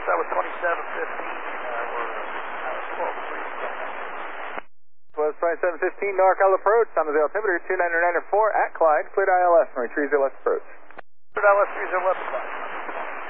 ILS, that was 2715. Was 2715 NORC approach, time of the altimeter 2994 at Clyde, cleared ILS, and retrieve the left approach. Cleared ILS, 30 left, Clyde.